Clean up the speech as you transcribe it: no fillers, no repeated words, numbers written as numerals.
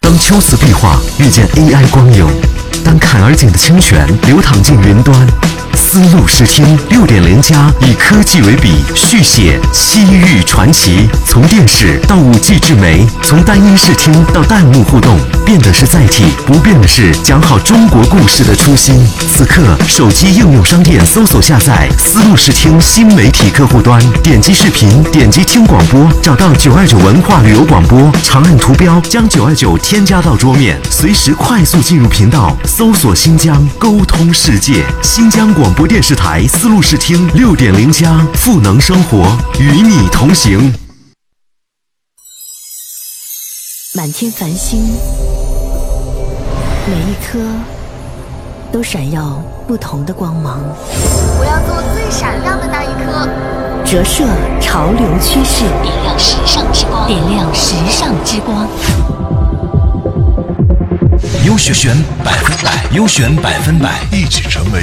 当秋瓷壁画遇见 AI 光影，当坎儿井的清泉流淌进云端，丝路视听6.0+以科技为笔，续写西域传奇。从电视到5G 智媒，从单音视听到弹幕互动，变的是载体，不变的是讲好中国故事的初心。此刻，手机应用商店搜索下载丝路视听新媒体客户端，点击视频，点击听广播，找到929文化旅游广播，长按图标将929添加到桌面，随时快速进入频道，搜索新疆，沟通世界。新疆广播电视台丝路视听6.0+，赋能生活，与你同行。 满天繁星，每一颗都闪耀不同的光芒。 我要做最闪亮的那一颗， 折射潮流趋势， 点亮时尚之光，点亮时尚之光。 优选100%，优选100%，一起成为